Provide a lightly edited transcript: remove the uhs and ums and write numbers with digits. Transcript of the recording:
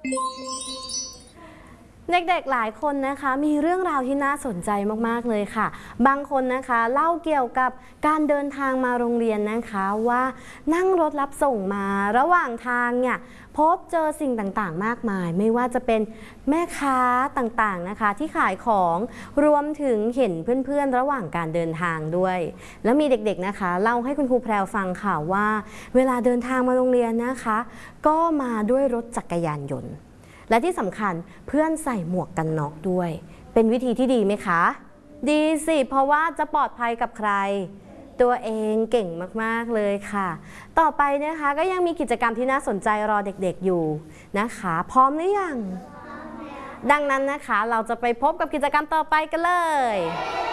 เด็กๆหลายคนนะคะมีเรื่องราวที่น่าสนใจมากๆเลยค่ะบางคนนะคะเล่าเกี่ยวกับการเดินทางมาโรงเรียนนะคะว่านั่งรถรับส่งมาระหว่างทางเนี่ยพบเจอสิ่งต่างๆมากมายไม่ว่าจะเป็นแม่ค้าต่างๆนะคะที่ขายของรวมถึงเห็นเพื่อนๆระหว่างการเดินทางด้วยแล้วมีเด็กๆนะคะเล่าให้คุณครูแพรวฟังค่ะว่าเวลาเดินทางมาโรงเรียนนะคะก็มาด้วยรถจักรยานยนต์และที่สำคัญเพื่อนใส่หมวกกันน็อกด้วยเป็นวิธีที่ดีไหมคะดีสิเพราะว่าจะปลอดภัยกับใครตัวเองเก่งมากๆเลยค่ะต่อไปนะคะก็ยังมีกิจกรรมที่น่าสนใจรอเด็กๆอยู่นะคะพร้อมหรือยังดังนั้นนะคะเราจะไปพบกับกิจกรรมต่อไปกันเลย